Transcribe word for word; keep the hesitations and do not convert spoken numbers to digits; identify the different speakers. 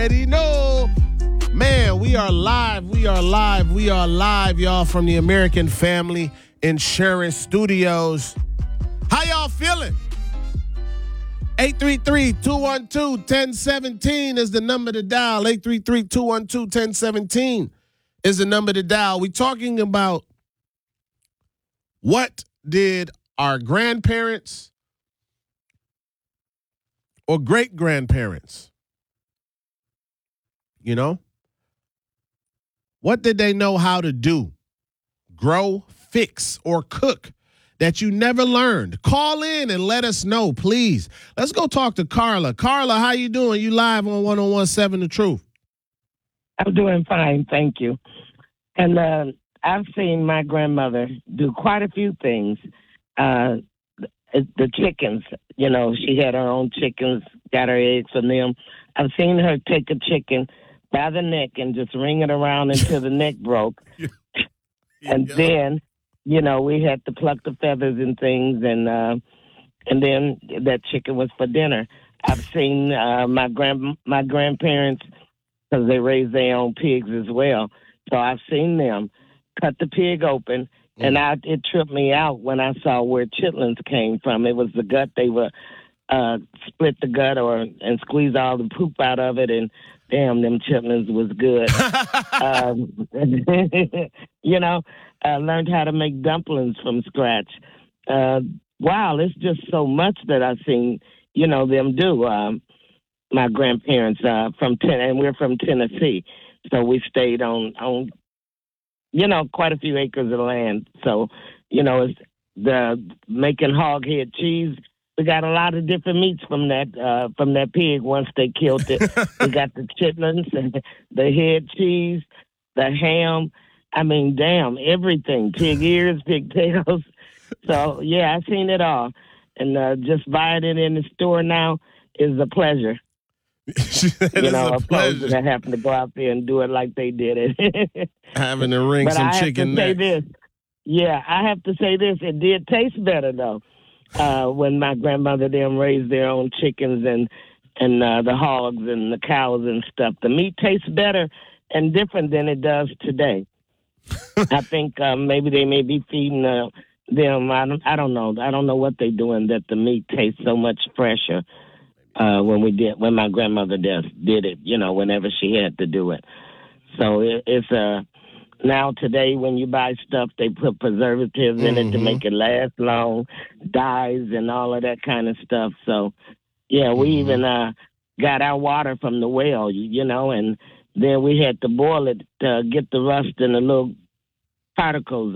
Speaker 1: already know. Man, we are live. We are live. We are live, y'all, from the American Family Insurance Studios. How y'all feeling? eight three three, two one two, one zero one seven is the number to dial. eight three three, two one two, one zero one seven is the number to dial. We're talking about what did our grandparents or great-grandparents, you know, what did they know how to do, grow, fix, or cook that you never learned? Call in and let us know, please. Let's go talk to Carla. Carla, how you doing? You live on one oh one seven The Truth.
Speaker 2: I'm doing fine, thank you. And uh, I've seen my grandmother do quite a few things. Uh, the chickens, you know, she had her own chickens, got her eggs from them. I've seen her take a chicken by the neck and just wring it around until the neck broke.
Speaker 1: Yeah.
Speaker 2: And then, you know, we had to pluck the feathers and things, and uh, and then that chicken was for dinner. I've seen uh, my grand my grandparents, because they raised their own pigs as well. So I've seen them cut the pig open, mm. and I, it tripped me out when I saw where chitlins came from. It was the gut. They were uh, split the gut or and squeeze all the poop out of it, and damn, them chitlins was good. um, you know, I learned how to make dumplings from scratch. Uh, wow, it's just so much that I've seen, you know, them do. Um, my grandparents uh, from ten, and we're from Tennessee, so we stayed on on, you know, quite a few acres of land. So, you know, it's the making hog head cheese. We got a lot of different meats from that uh, from that pig once they killed it. We got the chitlins, and the head cheese, the ham. I mean, damn, everything. Pig ears, pig tails. So, yeah, I've seen it all. And uh, just buying it in the store now is a pleasure. you know,
Speaker 1: a pleasure.
Speaker 2: To having to go out there and do it like they did it.
Speaker 1: Having to wring
Speaker 2: but
Speaker 1: some
Speaker 2: I have
Speaker 1: chicken
Speaker 2: to say
Speaker 1: necks.
Speaker 2: this. Yeah, I have to say this. It did taste better, though. Uh, when my grandmother them raised their own chickens and and uh, the hogs and the cows and stuff, the meat tastes better and different than it does today. I think um, maybe they may be feeding uh, them. I don't, I don't know. I don't know what they're doing that the meat tastes so much fresher uh, when we did when my grandmother did did it. You know, whenever she had to do it. So it, it's a. Uh, Now, today, when you buy stuff, they put preservatives in mm-hmm. it to make it last long, dyes and all of that kind of stuff. So, yeah, we mm-hmm. even uh, got our water from the well, you, you know, and then we had to boil it to get the rust and the little particles